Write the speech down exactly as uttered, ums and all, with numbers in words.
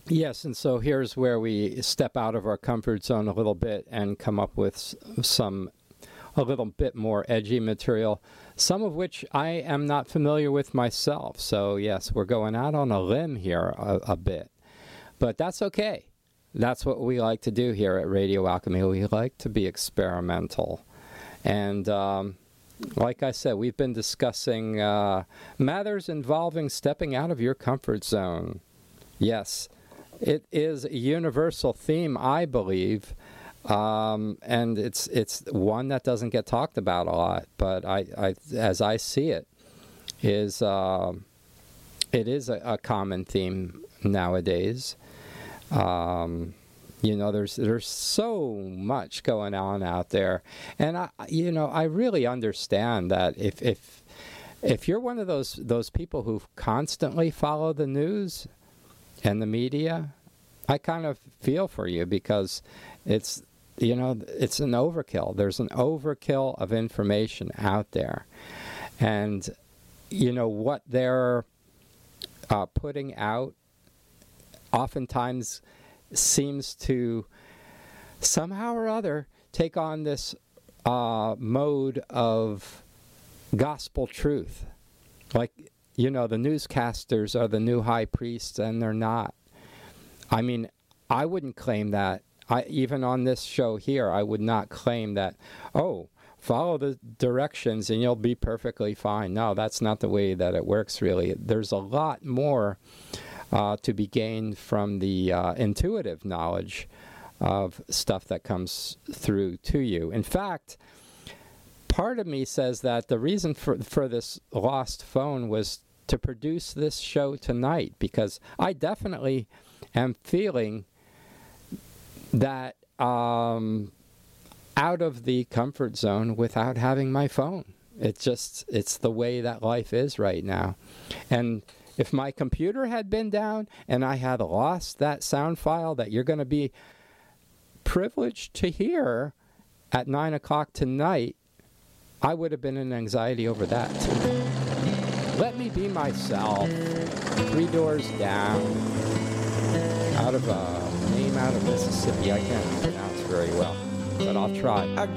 Yes, and so here's where we step out of our comfort zone a little bit and come up with s- some a little bit more edgy material, some of which I am not familiar with myself. So yes, we're going out on a limb here a, a bit, but that's okay. That's what we like to do here at Radio Alchemy. We like to be experimental. And um, like I said, we've been discussing uh, matters involving stepping out of your comfort zone. Yes, it is a universal theme, I believe, um, and it's it's one that doesn't get talked about a lot. But I, I as I see it, is uh, it is a, a common theme nowadays. Um, you know, there's there's so much going on out there, and I you know I really understand that if if if you're one of those those people who constantly follow the news and the media, I kind of feel for you, because it's, you know, it's an overkill. There's an overkill of information out there. And, you know, what they're uh, putting out oftentimes seems to somehow or other take on this uh, mode of gospel truth. Like, you know, the newscasters are the new high priests, and they're not. I mean, I wouldn't claim that. I even on this show here, I would not claim that, oh, follow the directions and you'll be perfectly fine. No, that's not the way that it works, really. There's a lot more uh, to be gained from the uh, intuitive knowledge of stuff that comes through to you. In fact, part of me says that the reason for for this lost phone was to produce this show tonight, because I definitely am feeling that um, out of the comfort zone without having my phone. It's just, it's the way that life is right now. And if my computer had been down and I had lost that sound file that you're going to be privileged to hear at nine o'clock tonight, I would have been in anxiety over that too. Let me be myself. Three doors down. Out of a name out of Mississippi. I can't pronounce very well, but I'll try.